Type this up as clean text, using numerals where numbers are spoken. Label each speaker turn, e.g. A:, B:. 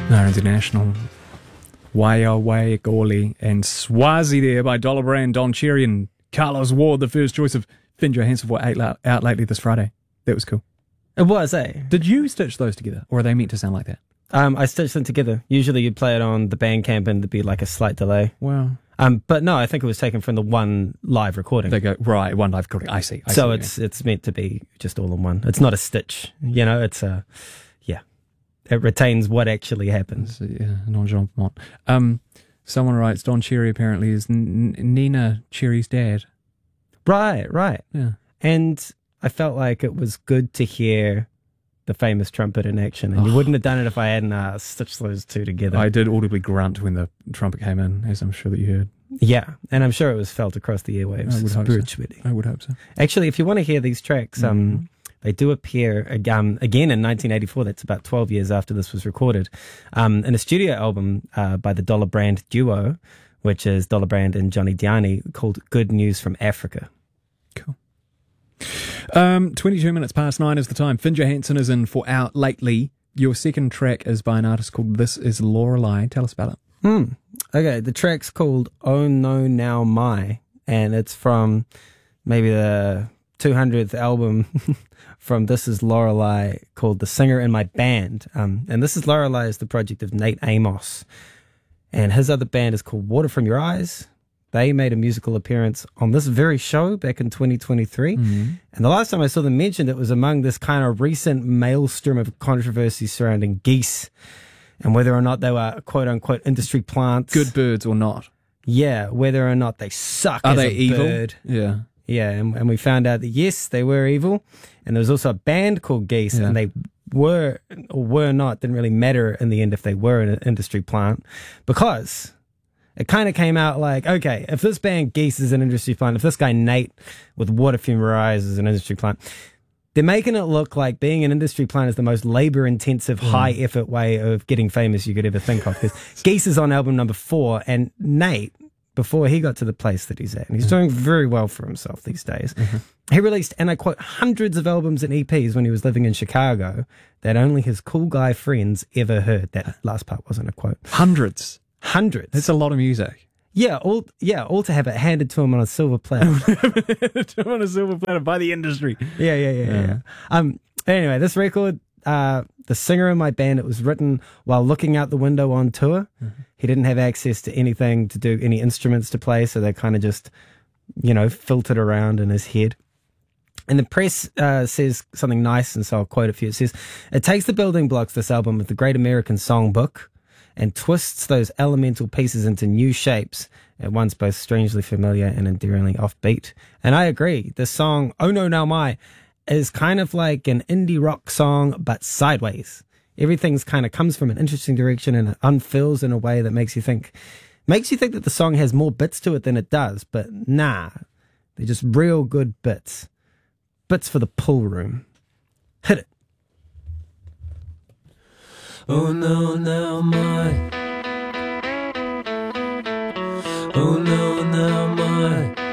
A: No International. Way Away Gawley and Swazi there by Dollar Brand, Don Cherry and Carlos Ward, the first choice of Finn Johansson for out lately this Friday. That was cool.
B: It was, eh?
A: Did you stitch those together, or are they meant to sound like that?
B: I stitched them together. Usually you'd play it on the Bandcamp and there'd be like a slight delay.
A: Wow.
B: But no, I think it was taken from the one live recording.
A: They go, right, one live recording. I see.
B: So it's meant to be just all in one. It's not a stitch, it's it retains what actually happens.
A: Nonchalant. Someone writes, Don Cherry apparently is Nina Cherry's dad.
B: Right.
A: Yeah.
B: And I felt like it was good to hear the famous trumpet in action. And you wouldn't have done it if I hadn't stitched those two together.
A: I did audibly grunt when the trumpet came in, as I'm sure that you heard.
B: Yeah, and I'm sure it was felt across the airwaves.
A: I would hope so.
B: Actually, if you want to hear these tracks, they do appear again in 1984. That's about 12 years after this was recorded, in a studio album by the Dollar Brand duo, which is Dollar Brand and Johnny Diani, called Good News from Africa.
A: Cool. 22 minutes past 9 is the time. Finn Johansson is in for Out Lately. Your second track is by an artist called This Is Lorelei. Tell us about it.
B: Okay, the track's called Oh No Now My, and it's from maybe the 200th album from This Is Lorelei called The Singer in My Band. And This Is Lorelei is the project of Nate Amos, and his other band is called Water From Your Eyes. They made a musical appearance on this very show back in 2023. And the last time I saw them mentioned, it was among this kind of recent maelstrom of controversy surrounding geese and whether or not they were quote-unquote industry plants.
A: Good birds or not.
B: Yeah, whether or not they suck as
A: they
B: a
A: evil?
B: bird.
A: Yeah.
B: Yeah, and we found out that, yes, they were evil. And there was also a band called Geese, and they were or were not, didn't really matter in the end if they were an industry plant, because it kind of came out like, okay, if this band Geese is an industry plant, if this guy Nate with Water From Your Eyes is an industry plant, they're making it look like being an industry plant is the most labor-intensive, high-effort way of getting famous you could ever think of. Because Geese is on album number 4, and Nate, before he got to the place that he's at, and he's doing very well for himself these days, he released, and I quote, hundreds of albums and EPs when he was living in Chicago that only his cool guy friends ever heard. That last part wasn't a quote.
A: Hundreds.
B: Hundreds.
A: That's a lot of music.
B: Yeah, all to have it handed to him on a silver platter.
A: On a silver platter by the industry.
B: Yeah. Anyway, this record, The Singer in My Band, it was written while looking out the window on tour. He didn't have access to anything to do, any instruments to play, so they kind of just, filtered around in his head. And the press says something nice, and so I'll quote it for you. It says, "It takes the building blocks, this album, of the Great American Songbook, and twists those elemental pieces into new shapes, at once both strangely familiar and endearingly offbeat." And I agree. This song, Oh No Now My, is kind of like an indie rock song, but sideways. Everything's kind of comes from an interesting direction and it unfills in a way that makes you think that the song has more bits to it than it does. But nah, they're just real good bits. Bits for the pool room. Hit it.
C: Oh no, now my. Oh no, now my.